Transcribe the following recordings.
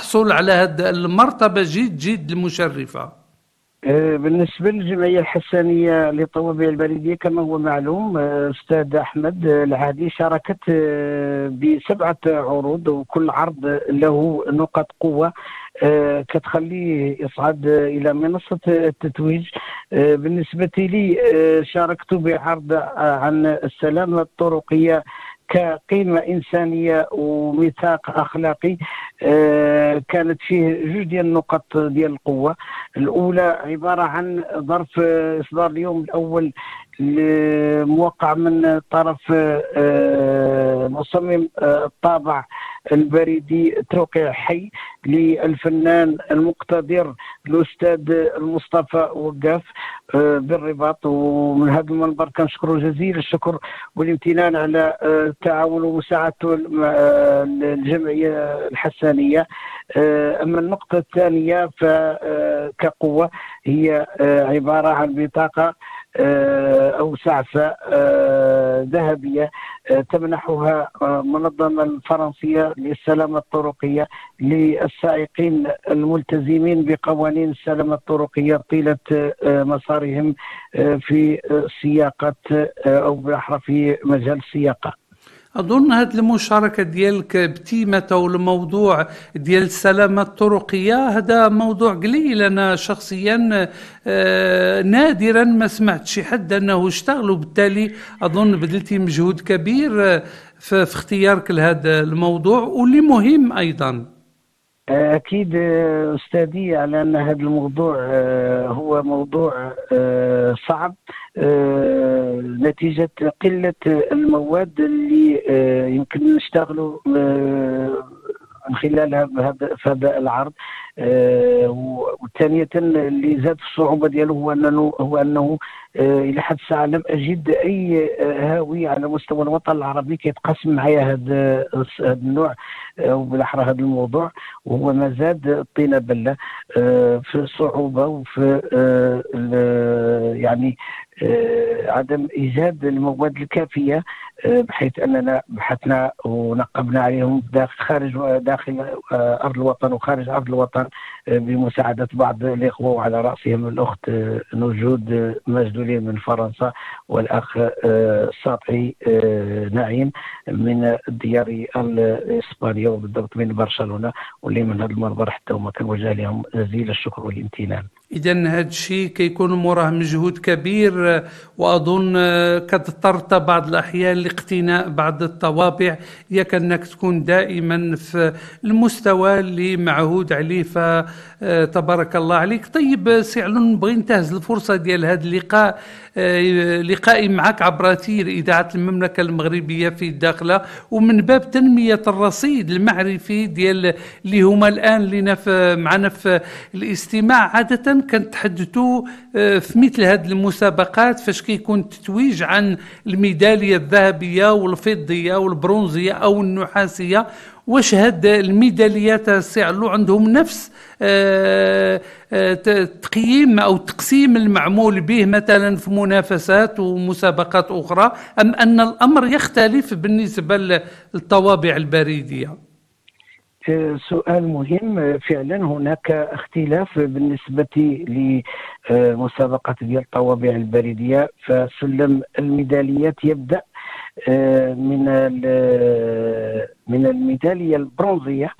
تحصل على هذه المرتبة جد جد المشرفة. بالنسبة للجمعية الحسانية للطوابع البريدية كما هو معلوم، أستاذ أحمد العادي شاركت ب7 عروض، وكل عرض له نقاط قوة كتخليه يصعد إلى منصة التتويج. بالنسبة لي شاركت بعرض عن السلامة الطرقية كقيمة إنسانية وميثاق أخلاقي. كانت فيه 2 ديال النقط ديال القوة. الأولى عبارة عن ظرف إصدار اليوم الأول موقع من طرف مصمم الطابع البريدي توقيع حي للفنان المقتدر الأستاذ المصطفى وقاف بالرباط. ومن هذا المنبر كنشكره جزيل الشكر والامتنان على التعاون ومساعدته الجمعية الحسانية. أما النقطة الثانية فكقوة هي عبارة عن بطاقة أو سعفة ذهبية تمنحها المنظمة الفرنسية للسلامة الطرقية للسائقين الملتزمين بقوانين السلامة الطرقية طيلة مسارهم في سياقة أو بالأحرى في مجال السياقة. أظن هذه المشاركة ديالك بتيمة والموضوع ديال السلامة الطرقية هذا موضوع قليل. أنا شخصيا نادرا ما سمعت شي حد أنه اشتغل، وبالتالي أظن بذلتي مجهود كبير في اختيارك لهذا الموضوع واللي مهم أيضا. أكيد أستاذي على أن هذا الموضوع هو موضوع صعب نتيجة قلة المواد اللي يمكن نشتغلوا من خلالها في هذا العرض. وثانية اللي زاد في الصعوبة ديالو هو أنه إلى حد الساعة لم أجد أي هاوي على مستوى الوطن العربي كيتقاسم معايا هذا النوع وبالأحرى هذا الموضوع، وهو ما زاد الطينة بلة في الصعوبة وفي يعني عدم إيجاد المواد الكافية، بحيث أننا بحثنا ونقبنا عليهم داخل أرض الوطن وخارج أرض الوطن بمساعدة بعض الإخوة، وعلى رأسهم الأخت نجود مجدولي من فرنسا والأخ ساطعي نعيم من الديار الإسبانية وبالضبط من برشلونة، واللي من هذا المنبر حتى هما كنوجه لهم جزيل الشكر والامتنان. إذن هذا الشيء كيكون موراه مجهود كبير، وأظن كتضطر بعض الأحيان لاقتناء بعض الطوابع ياك أنك تكون دائما في المستوى اللي معهود عليه، فتبارك الله عليك. طيب سي علون، نبغي ننتهز الفرصة ديال هذا اللقاء لقائي معك عبر أثير إذاعة المملكة المغربية في الداخلة، ومن باب تنمية الرصيد المعرفي ديال اللي هما الآن لنا معنا في الاستماع. عادة كنتحدثوا في مثل هذه المسابقات فاش كيكون التتويج عن الميدالية الذهبية والفضية والبرونزية أو النحاسية. واش هاد الميداليات سعلو عندهم نفس تقييم أو تقسيم المعمول به مثلا في منافسات ومسابقات أخرى، أم أن الأمر يختلف بالنسبة للطوابع البريدية؟ سؤال مهم. فعلا هناك اختلاف بالنسبة لمسابقة ديال الطوابع البريدية. فسلم الميداليات يبدأ من الميدالية البرونزية،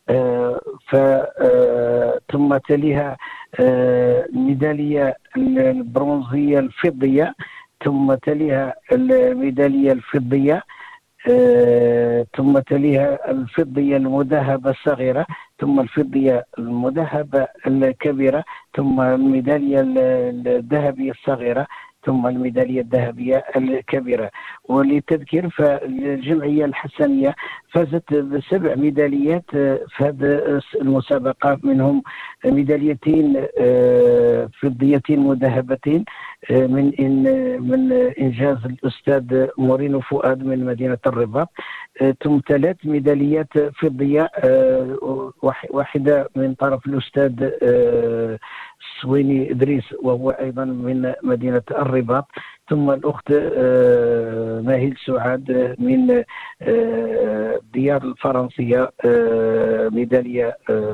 ثم تليها الميدالية البرونزية الفضية، ثم تليها الميدالية الفضية، ثم تليها الفضية المذهبة الصغيرة، ثم الفضية المذهبة الكبيرة، ثم الميدالية الذهبية الصغيرة، ثم الميدالية الذهبية الكبيرة. وللتذكير فالجمعية الحسانية فازت ب7 ميداليات في هذه المسابقة، منهم ميداليتين فضيتين مذهبتين من إنجاز الأستاذ مورينو فؤاد من مدينة الرباط، ثم 3 ميداليات فضية، واحدة من طرف الأستاذ سويني إدريس وهو أيضا من مدينة الرباط، ثم الأخت ماهيل سعاد من الديار الفرنسية ميدالية